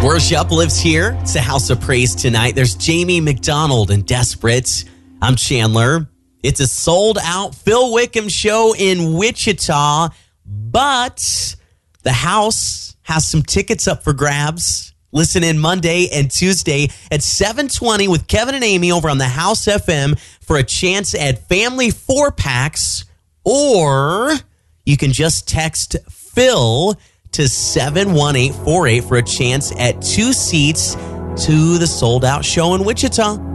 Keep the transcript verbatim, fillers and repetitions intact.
Worship lives here. It's the House of Praise tonight. There's Jamie McDonald and Desperate. I'm Chandler. It's a sold-out Phil Wickham show in Wichita, but the house has some tickets up for grabs. Listen in Monday and Tuesday at seven twenty with Kevin and Amy over on the House F M for a chance at family four-packs, or you can just text Phil to seven one eight four eight for a chance at two seats to the sold-out show in Wichita.